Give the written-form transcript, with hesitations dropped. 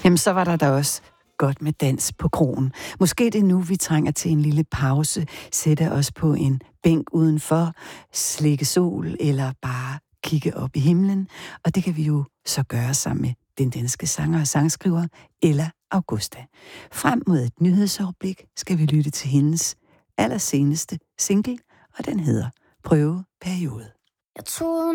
Jamen, så var der da også godt med dans på kroen. Måske det er nu, vi trænger til en lille pause, sætte os på en bænk udenfor, slikke sol eller bare kigge op i himlen. Og det kan vi jo så gøre sammen med den danske sanger og sangskriver Ella Augusta. Frem mod et nyhedsoverblik skal vi lytte til hendes allerseneste single, og den hedder Prøveperiode. Jeg troede